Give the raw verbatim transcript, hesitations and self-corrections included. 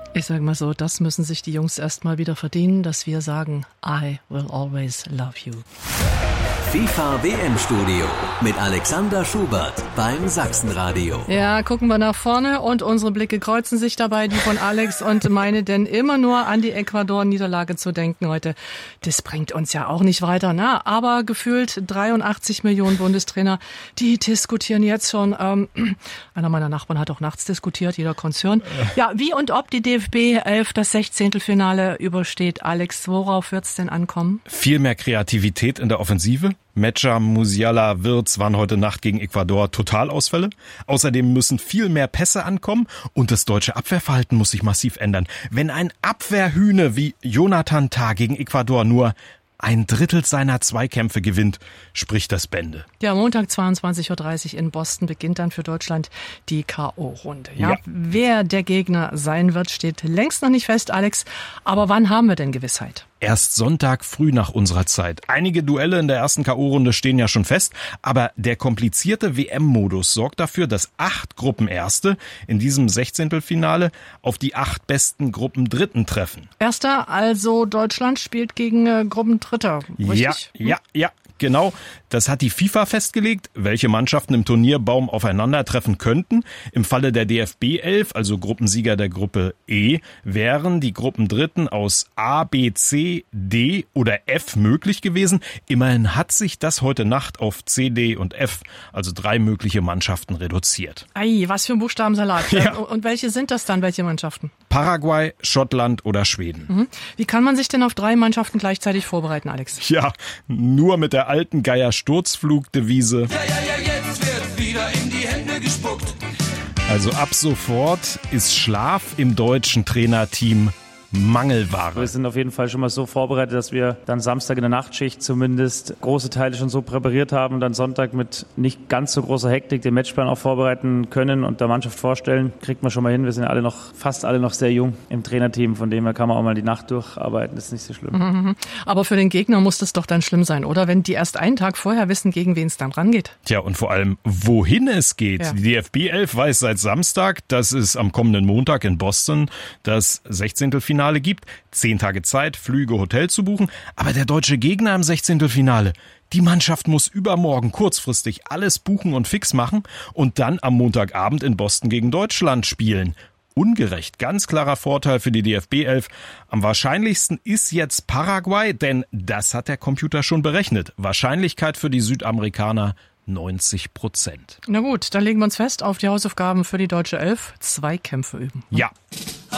Ich sage mal so, das müssen sich die Jungs erstmal wieder verdienen, dass wir sagen, I will always love you. FIFA W M-Studio mit Alexander Schubert beim Sachsenradio. Ja, gucken wir nach vorne und unsere Blicke kreuzen sich dabei, die von Alex und meine, denn immer nur an die Ecuador-Niederlage zu denken heute, das bringt uns ja auch nicht weiter. Na, aber gefühlt dreiundachtzig Millionen Bundestrainer, die diskutieren jetzt schon. Ähm, einer meiner Nachbarn hat auch nachts diskutiert, jeder Konzern. Ja, wie und ob die D F B elf das Sechzehntelfinale übersteht. Alex, worauf wird's denn ankommen? Viel mehr Kreativität in der Offensive. Mecha, Musiala, Wirtz waren heute Nacht gegen Ecuador Totalausfälle. Außerdem müssen viel mehr Pässe ankommen und das deutsche Abwehrverhalten muss sich massiv ändern. Wenn ein Abwehrhühne wie Jonathan Tah gegen Ecuador nur ein Drittel seiner Zweikämpfe gewinnt, spricht das Bände. Ja, Montag zweiundzwanzig Uhr dreißig in Boston beginnt dann für Deutschland die K O-Runde. Ja, ja. Wer der Gegner sein wird, steht längst noch nicht fest, Alex. Aber wann haben wir denn Gewissheit? Erst Sonntag früh nach unserer Zeit. Einige Duelle in der ersten K O-Runde stehen ja schon fest, aber der komplizierte W M-Modus sorgt dafür, dass acht Gruppenerste in diesem Sechzehntelfinale auf die acht besten Gruppendritten treffen. Erster, also Deutschland spielt gegen äh, Gruppendritter, richtig? Ja, ja, ja. Genau, das hat die FIFA festgelegt, welche Mannschaften im Turnierbaum aufeinandertreffen könnten. Im Falle der D F B elf, also Gruppensieger der Gruppe E, wären die Gruppendritten aus A, B, C, D oder F möglich gewesen. Immerhin hat sich das heute Nacht auf C, D und F, also drei mögliche Mannschaften, reduziert. Ei, was für ein Buchstabensalat. Ja. Und welche sind das dann, welche Mannschaften? Paraguay, Schottland oder Schweden. Mhm. Wie kann man sich denn auf drei Mannschaften gleichzeitig vorbereiten, Alex? Ja, nur mit der alten Geier-Sturzflug-Devise. Ja, ja, ja, jetzt wird wieder in die Hände gespuckt. Also ab sofort ist Schlaf im deutschen Trainerteam Mangelware. Wir sind auf jeden Fall schon mal so vorbereitet, dass wir dann Samstag in der Nachtschicht zumindest große Teile schon so präpariert haben und dann Sonntag mit nicht ganz so großer Hektik den Matchplan auch vorbereiten können und der Mannschaft vorstellen. Kriegt man schon mal hin. Wir sind alle noch, fast alle noch sehr jung im Trainerteam. Von dem her kann man auch mal die Nacht durcharbeiten. Das ist nicht so schlimm. Mhm. Aber für den Gegner muss das doch dann schlimm sein, oder? Wenn die erst einen Tag vorher wissen, gegen wen es dann rangeht. Tja, und vor allem, wohin es geht. Ja. Die D F B elf weiß seit Samstag, dass es am kommenden Montag in Boston das Sechzehntelfinale gibt. Zehn Tage Zeit, Flüge, Hotel zu buchen. Aber der deutsche Gegner im Sechzehntelfinale, die Mannschaft muss übermorgen kurzfristig alles buchen und fix machen und dann am Montagabend in Boston gegen Deutschland spielen. Ungerecht, ganz klarer Vorteil für die D F B elf. Am wahrscheinlichsten ist jetzt Paraguay, denn das hat der Computer schon berechnet. Wahrscheinlichkeit für die Südamerikaner neunzig Prozent. Na gut, dann legen wir uns fest auf die Hausaufgaben für die deutsche Elf. Zweikämpfe üben. Ja.